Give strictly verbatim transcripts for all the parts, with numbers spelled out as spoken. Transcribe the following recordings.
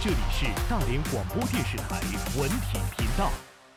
这里是大连广播电视台文体频道。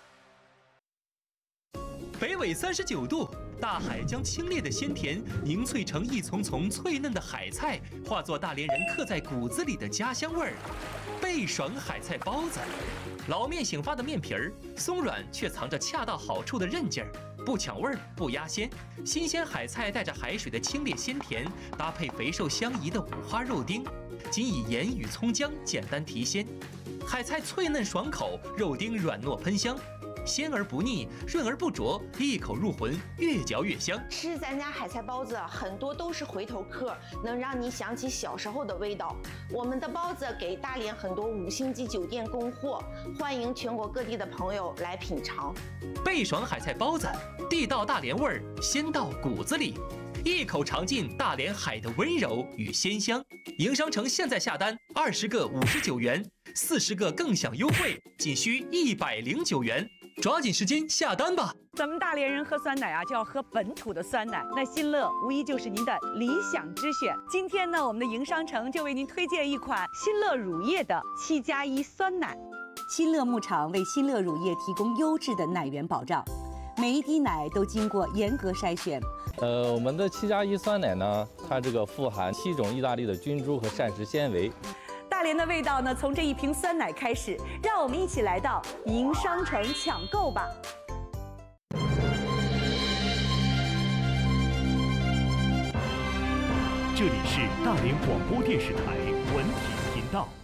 北纬三十九度，大海将清冽的鲜甜凝萃成一丛丛脆嫩的海菜，化作大连人刻在骨子里的家乡味儿。贝爽海菜包子，老面醒发的面皮儿，松软却藏着恰到好处的韧劲儿，不抢味儿，不压鲜。新鲜海菜带着海水的清冽鲜甜，搭配肥瘦相宜的五花肉丁，仅以盐与葱姜简单提鲜。海菜脆嫩爽口，肉丁软糯喷香。鲜而不腻，润而不浊，一口入魂，越嚼越香。 吃咱家海菜包子，很多都是回头客，能让你想起小时候的味道。我们的包子给大连很多五星级酒店供货，欢迎全国各地的朋友来品尝。 贝爽海菜包子，地道大连味儿，鲜到骨子里，一口尝尽大连海的温柔与鲜香。营商城现在下单，二十个五十九元，四十个更享优惠，仅需一百零九元。抓紧时间下单吧！ 咱们大连人喝酸奶啊，就要喝本土的酸奶。那新乐无疑就是您的理想之选。今天呢，我们的营商城就为您推荐一款新乐乳业的七加一酸奶。 新乐牧场为新乐乳业提供优质的奶源保障，每一滴奶都经过严格筛选。 呃，我们的七加一酸奶呢，它这个富含七种意大利的菌株和膳食纤维。 大连的味道呢，从这一瓶酸奶开始，让我们一起来到营商城抢购吧。 这里是大连广播电视台文体频道。